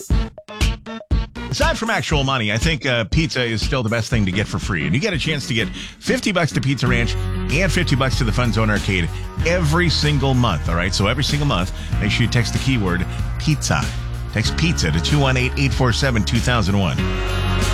Aside from actual money, I think pizza is still the best thing to get for free. And you get a chance to get $50 to Pizza Ranch and $50 to the Fun Zone Arcade every single month. All right. So every single month, make sure you text the keyword pizza. Text pizza to 218-847-2001.